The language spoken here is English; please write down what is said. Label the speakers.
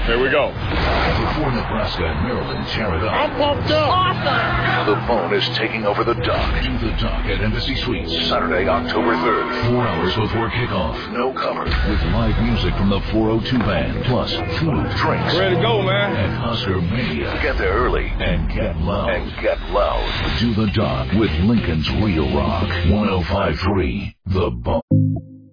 Speaker 1: Here we go.
Speaker 2: Before Nebraska and Maryland tear it up.
Speaker 1: I'm pumped up.
Speaker 3: Awesome.
Speaker 2: The phone is taking over the dock. Do the dock at Embassy Suites. Saturday, October 3rd. 4 hours before kickoff. No cover. With live music from the 402 band. Plus food, drinks.
Speaker 1: Ready to go, man.
Speaker 2: And Husker Mania. Get there early and get loud. Do the dock with Lincoln's Real Rock. 105.3 The Bone.